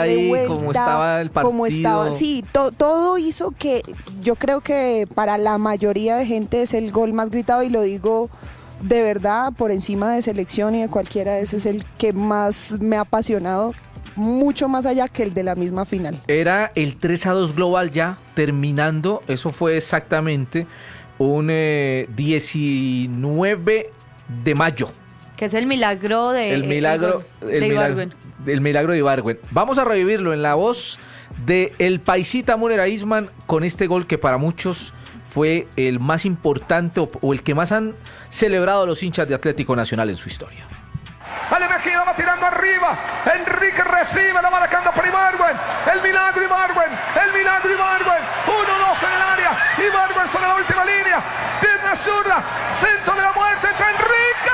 ahí, vuelta, cómo estaba el partido. cómo estaba, sí, todo hizo que yo creo que para la mayoría de gente es el gol más gritado, y lo digo de verdad, por encima de selección y de cualquiera, ese es el que más me ha apasionado, mucho más allá que el de la misma final. Era el 3-2 global ya terminando, eso fue exactamente un 19 de mayo. Que es el milagro de Ibargüen. El milagro de Ibargüen. Vamos a revivirlo en la voz de el paisita Munera Isman con este gol que para muchos fue el más importante o el que más han celebrado los hinchas de Atlético Nacional en su historia. Ale Mejía va tirando arriba, Enrique recibe, la va marcando por Ibargüen, el milagro Ibargüen, 1-2 en el área, Ibargüen sobre la última línea, pierna zurda, centro de la muerte, entre Enrique,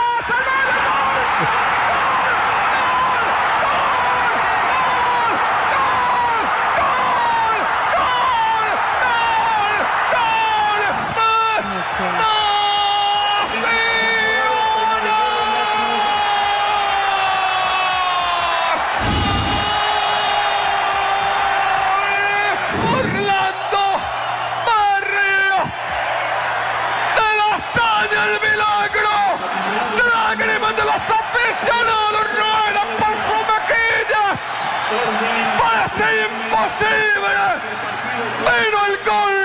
de los aficionados ruedan por su mejilla. Parece imposible. Vino el gol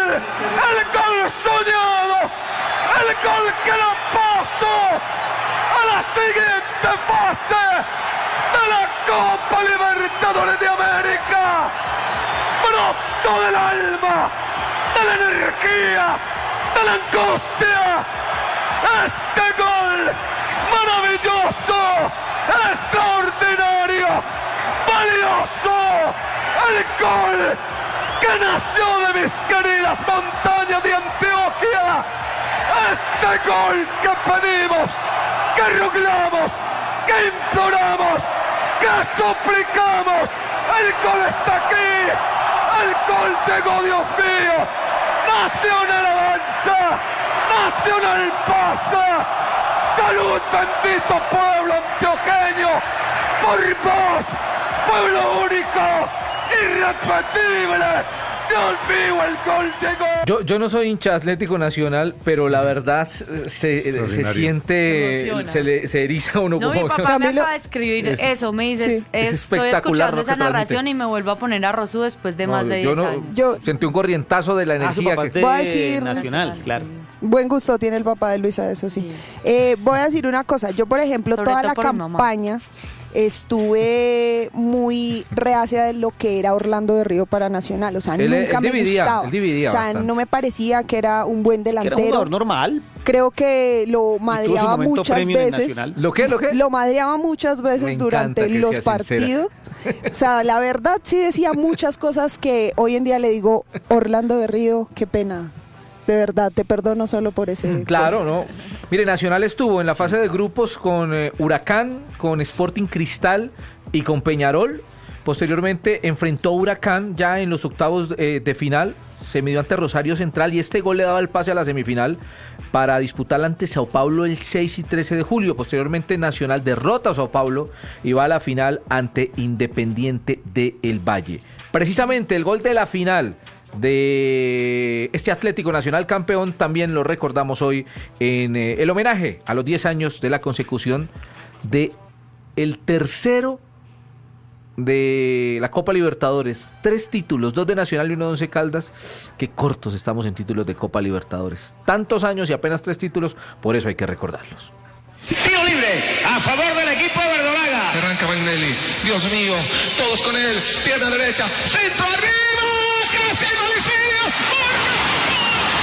soñado, el gol que da paso a la siguiente fase de la Copa Libertadores de América. Brotó del alma, de la energía, de la angustia. Este gol maravilloso, extraordinario, valioso, el gol que nació de mis queridas montañas de Antioquia, este gol que pedimos, que rogamos, que imploramos, que suplicamos, el gol está aquí, el gol llegó, Dios mío, Nacional avanza, Nacional pasa. ¡Salud, bendito pueblo antioqueño! ¡Por vos, pueblo único, irrepetible! ¡Dios mío, el gol llegó! Yo no soy hincha Atlético Nacional, pero la verdad se siente, se eriza uno. No, como mi papá me acaba de escribir eso, me dice, sí, estoy escuchando esa narración y me vuelvo a poner a Rosú después de más de 10 años. Yo sentí un corrientazo de la energía. Voy a decir Nacional, claro. Buen gusto tiene el papá de Luisa, eso sí. Voy a decir una cosa, yo por ejemplo toda la campaña estuve muy reacia de lo que era Orlando Berrío para Nacional, o sea, nunca me gustaba. Él dividía o sea, bastante. no me parecía que era un buen delantero. Era un jugador normal. Creo que lo madreaba muchas veces. ¿Lo qué? Lo madreaba muchas veces durante los partidos. O sea, la verdad sí decía muchas cosas que hoy en día le digo, Orlando Berrío, qué pena. De verdad, te perdono solo por ese... Claro, no. Mire, Nacional estuvo en la fase de grupos con Huracán, con Sporting Cristal y con Peñarol. Posteriormente enfrentó a Huracán ya en los octavos de final. Se midió ante Rosario Central y este gol le daba el pase a la semifinal para disputarla ante Sao Paulo el 6 y 13 de julio. Posteriormente Nacional derrota a Sao Paulo y va a la final ante Independiente de El Valle. Precisamente el gol de la final de este Atlético Nacional campeón también lo recordamos hoy en el homenaje a los 10 años de la consecución de el tercero de la Copa Libertadores. 3 títulos, 2 de Nacional y 1 de Once Caldas. Qué cortos estamos en títulos de Copa Libertadores. Tantos años y apenas 3 títulos, por eso hay que recordarlos. Tiro libre a favor del equipo de Verdolaga. Arranca Magnelli, Dios mío, todos con él, pierna derecha, centro arriba, casi Mauricio, ¡gol!